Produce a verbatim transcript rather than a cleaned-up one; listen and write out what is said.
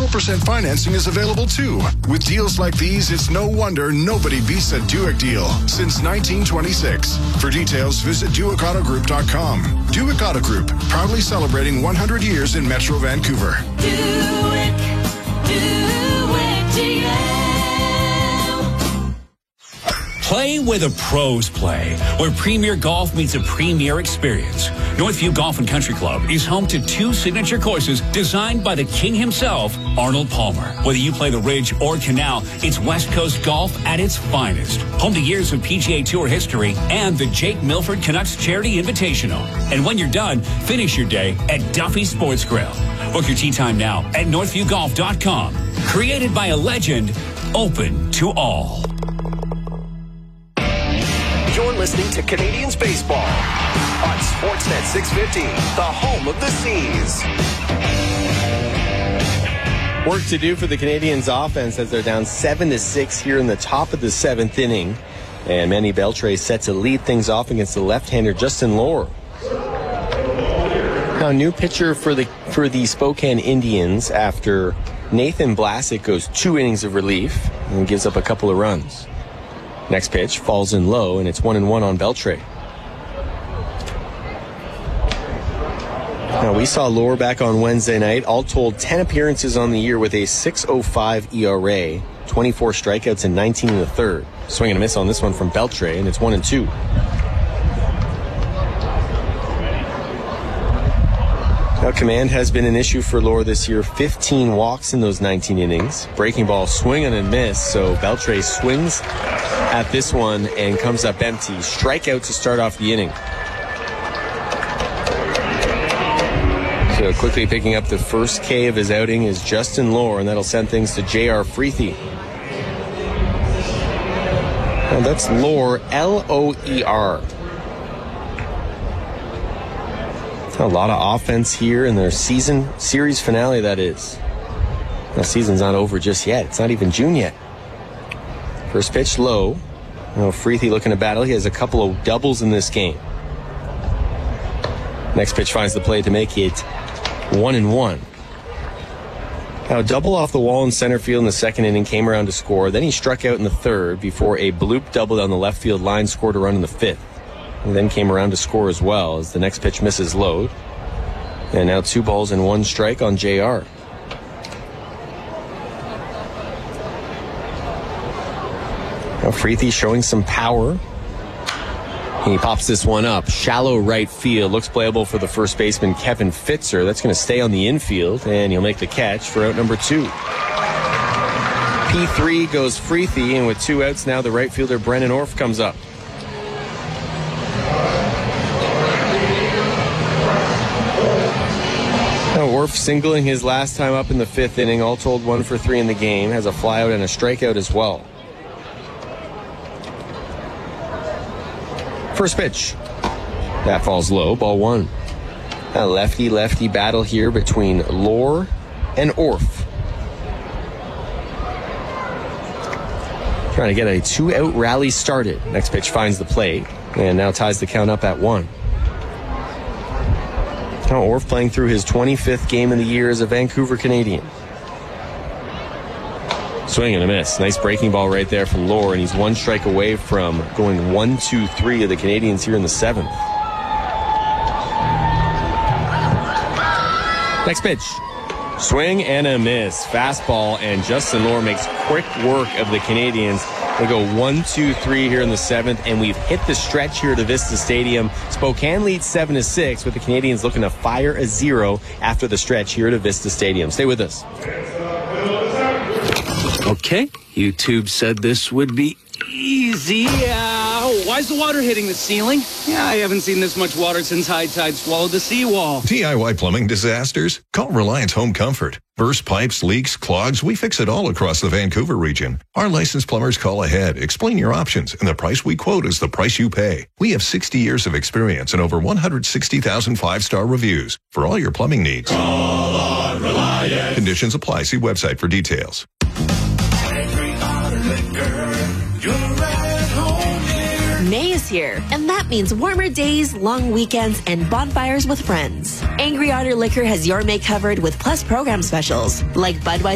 zero percent financing is available too. With deals like these, it's no wonder nobody beats a Duick deal since nineteen twenty-six. For details, visit Duick Auto Group dot com. Duick Auto Group, proudly celebrating one hundred years in Metro Vancouver. Duick, Duick G M. Play where the pros play, where Premier Golf meets a premier experience. Northview Golf and Country Club is home to two signature courses designed by the king himself, Arnold Palmer. Whether you play the Ridge or Canal, it's West Coast golf at its finest. Home to years of P G A Tour history and the Jake Milford Canucks Charity Invitational. And when you're done, finish your day at Duffy Sports Grill. Book your tee time now at Northview Golf dot com. Created by a legend, open to all. You're listening to Canadians Baseball on Sportsnet six fifty, the home of the Seas. Work to do for the Canadians offense as they're down seven to six here in the top of the seventh inning. And Manny Beltre set to lead things off against the left-hander Justin Lohr. Now, new pitcher for the for the Spokane Indians after Nathan Vlasic goes two innings of relief and gives up a couple of runs. Next pitch falls in low, and it's one and one on Beltre. Now, we saw Lohr back on Wednesday night. All told, ten appearances on the year with a six oh five E R A, twenty-four strikeouts and nineteen in the third. Swing and a miss on this one from Beltre, and it's one and two. Now, command has been an issue for Lohr this year. fifteen walks in those nineteen innings. Breaking ball, swing and a miss. So Beltre swings at this one and comes up empty. Strikeout to start off the inning. So quickly picking up the first K of his outing is Justin Lohr, and that'll send things to J R Freethy. Now that's Lohr, L O E R. A lot of offense here in their season series finale, that is. The season's not over just yet. It's not even June yet. First pitch low. You know, Freethy looking to battle. He has a couple of doubles in this game. Next pitch finds the play to make it one and one. Now, a double off the wall in center field in the second inning came around to score. Then he struck out in the third before a bloop double down the left field line scored a run in the fifth. And then came around to score as well as the next pitch misses low. And now two balls and one strike on J R. Now Freethy showing some power. He pops this one up. Shallow right field. Looks playable for the first baseman, Kevin Fitzer. That's going to stay on the infield, and he'll make the catch for out number two. P three goes Freethy, and with two outs now, the right fielder, Brennan Orff, comes up. Now Orff singling his last time up in the fifth inning. All told, one for three in the game. Has a flyout and a strikeout as well. First pitch. That falls low. Ball one. A lefty-lefty battle here between Lohr and Orff. Trying to get a two-out rally started. Next pitch finds the plate and now ties the count up at one. Now Orff playing through his twenty-fifth game of the year as a Vancouver Canadian. Swing and a miss. Nice breaking ball right there from Lohr, and he's one strike away from going one, two, three of the Canadians here in the seventh. Next pitch. Swing and a miss. Fastball, and Justin Lohr makes quick work of the Canadians. They go one, two, three here in the seventh, and we've hit the stretch here at Avista Stadium. Spokane leads seven to six, with the Canadians looking to fire a zero after the stretch here at Avista Stadium. Stay with us. Okay, YouTube said this would be easy. Uh, why is the water hitting the ceiling? Yeah, I haven't seen this much water since high tide swallowed the seawall. D I Y plumbing disasters? Call Reliance Home Comfort. Burst pipes, leaks, clogs, we fix it all across the Vancouver region. Our licensed plumbers call ahead, explain your options, and the price we quote is the price you pay. We have sixty years of experience and over one hundred sixty thousand five-star reviews for all your plumbing needs. Call on Reliance. Conditions apply. See website for details. May is here, and that means warmer days, long weekends, and bonfires with friends. Angry Otter Liquor has your May covered with plus program specials like Budweiser